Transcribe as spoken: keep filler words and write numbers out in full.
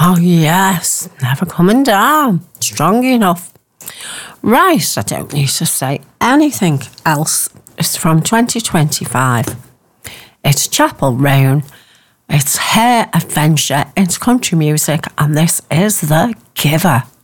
Oh, yes. Never coming down. Strong enough. Right, I don't need to say anything else. It's from twenty twenty-five. It's Chapel Roan. It's hair adventure. It's country music. And this is The Giver.